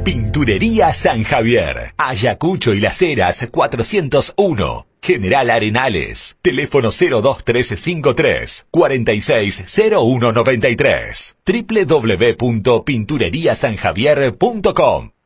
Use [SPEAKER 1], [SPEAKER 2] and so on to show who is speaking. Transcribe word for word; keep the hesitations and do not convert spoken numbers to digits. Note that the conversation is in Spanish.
[SPEAKER 1] Pinturería San Javier. Ayacucho y Las Heras cuatrocientos uno. General Arenales. Teléfono cero dos tres cinco tres, cuatro seis cero uno nueve tres. doble u doble u doble u punto pinturería san javier punto com.